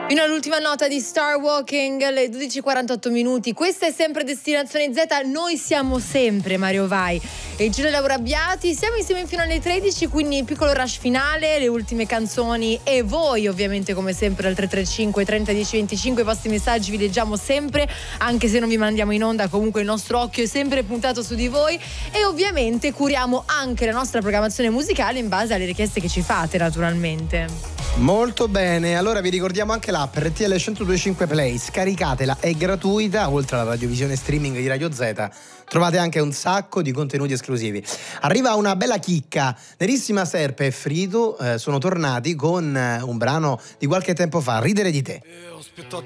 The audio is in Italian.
Fino all'ultima nota di Star Walking, le 12:48 minuti. Questa è sempre Destinazione Z. Noi siamo sempre Mario Vai e Giulia Laura Abbiati. Siamo insieme fino alle 13, quindi il piccolo rush finale, le ultime canzoni e voi ovviamente come sempre al 335 30 10 25. I vostri messaggi vi leggiamo sempre, anche se non vi mandiamo in onda, comunque il nostro occhio è sempre puntato su di voi e ovviamente curiamo anche la nostra programmazione musicale in base alle richieste che ci fate, naturalmente. Molto bene, allora vi ricordiamo anche l'app RTL 1025 Play, scaricatela, è gratuita. Oltre alla radiovisione streaming di Radio Z trovate anche un sacco di contenuti esclusivi. Arriva una bella chicca, Nerissima Serpe e Fritu sono tornati con un brano di qualche tempo fa, Ridere di te. Ho aspettato